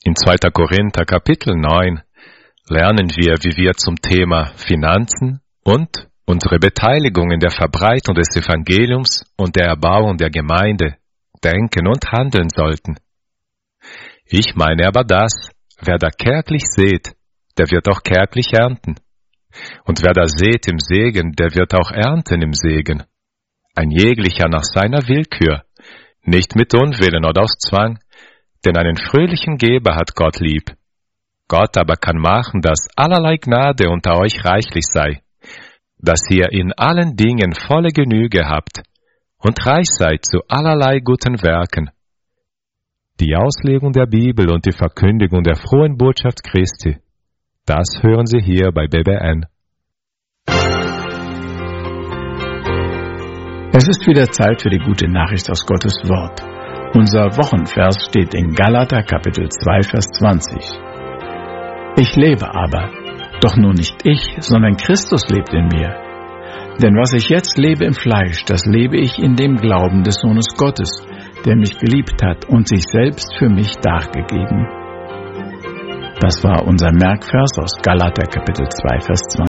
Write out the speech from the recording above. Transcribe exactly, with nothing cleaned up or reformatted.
In zweiter Korinther Kapitel neun lernen wir, wie wir zum Thema Finanzen und unsere Beteiligung in der Verbreitung des Evangeliums und der Erbauung der Gemeinde denken und handeln sollten. Ich meine aber das, wer da kärglich sät, der wird auch kärglich ernten. Und wer da sät im Segen, der wird auch ernten im Segen. Ein jeglicher nach seiner Willkür, nicht mit Unwillen oder aus Zwang, denn einen fröhlichen Geber hat Gott lieb. Gott aber kann machen, dass allerlei Gnade unter euch reichlich sei, dass ihr in allen Dingen volle Genüge habt und reich seid zu allerlei guten Werken. Die Auslegung der Bibel und die Verkündigung der frohen Botschaft Christi, das hören Sie hier bei B B N. Es ist wieder Zeit für die gute Nachricht aus Gottes Wort. Unser Wochenvers steht in Galater Kapitel zwei, Vers zwanzig. Ich lebe aber, doch nun nicht ich, sondern Christus lebt in mir. Denn was ich jetzt lebe im Fleisch, das lebe ich in dem Glauben des Sohnes Gottes, der mich geliebt hat und sich selbst für mich dargegeben. Das war unser Merkvers aus Galater Kapitel zwei, Vers zwanzig.